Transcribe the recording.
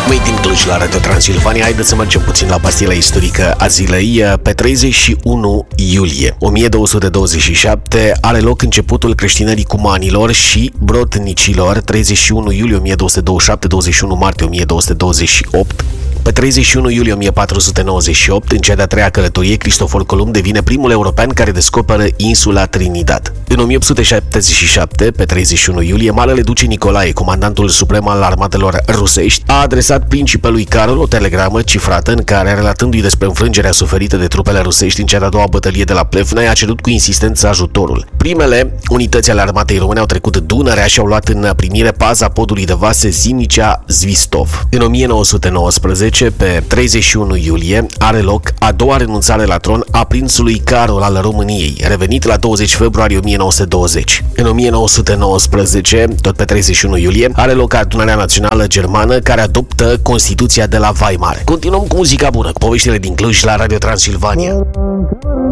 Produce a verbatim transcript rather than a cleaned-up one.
Made in Cluj la Radio Transilvania. Haideți să mergem puțin la pastila istorică a zilei. Pe treizeci și unu iulie o mie două sute douăzeci și șapte are loc începutul creștinării cumanilor și brodnicilor. treizeci și unu iulie o mie două sute douăzeci și șapte, douăzeci și unu martie o mie două sute douăzeci și opt. Pe treizeci și unu iulie o mie patru sute nouăzeci și opt, în cea de-a treia călătorie, Cristofor Columb devine primul european care descoperă insula Trinidad. În o mie opt sute șaptezeci și șapte, pe treizeci și unu iulie, Marele Duce Nicolae, comandantul suprem al armatelor rusești, a adresat principelui Carol o telegramă cifrată în care, relatându-i despre înfrângerea suferită de trupele rusești în cea de-a doua bătălie de la Plevna, i-a cerut cu insistență ajutorul. Primele unități ale armatei române au trecut Dunărea și au luat în primire paza podului de vase Zinicea-Zvistov. În o mie nouă sute nouăsprezece, pe treizeci și unu iulie, are loc a doua renunțare la tron a prințului Carol al României, revenit la douăzeci februarie o mie nouă sute douăzeci. În o mie nouă sute nouăsprezece, tot pe treizeci și unu iulie, are loc Adunarea Națională Germană, care adoptă Constituția de la Weimar. Continuăm cu muzica bună, cu poveștile din Cluj la Radio Transilvania.